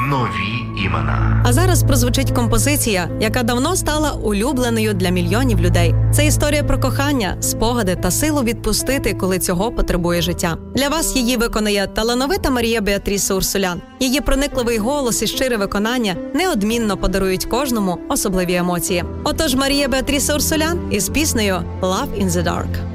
нові імена. А зараз прозвучить композиція, яка давно стала улюбленою для мільйонів людей. Це історія про кохання, спогади та силу відпустити, коли цього потребує життя. Для вас її виконує талановита Марія Беатріса Урсулян. Її проникливий голос і щире виконання неодмінно подарують кожному особливі емоції. Отож, Марія Беатріса Урсулян із піснею «Love in the Dark».